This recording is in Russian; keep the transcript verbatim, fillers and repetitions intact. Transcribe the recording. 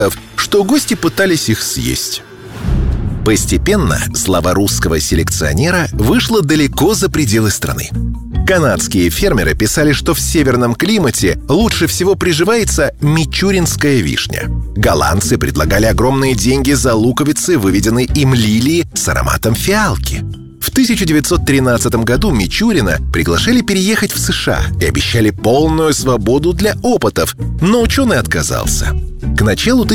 что гости пытались их съесть. Постепенно слава русского селекционера вышла далеко за пределы страны. Канадские фермеры писали, что в северном климате лучше всего приживается мичуринская вишня. Голландцы предлагали огромные деньги за луковицы, выведенные им лилии с ароматом фиалки. В тысяча девятьсот тринадцатом году Мичурина приглашали переехать в США и обещали полную свободу для опытов, но ученый отказался. К началу